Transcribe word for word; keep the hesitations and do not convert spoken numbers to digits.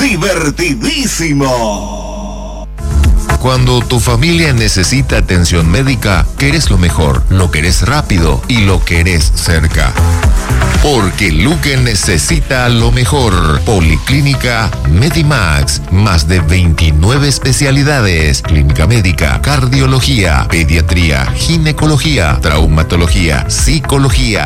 divertidísimo. Cuando tu familia necesita atención médica, querés lo mejor, lo querés rápido y lo querés cerca. Porque Luque necesita lo mejor. Policlínica Medimax. Más de veintinueve especialidades. Clínica médica, cardiología, pediatría, ginecología, traumatología, psicología.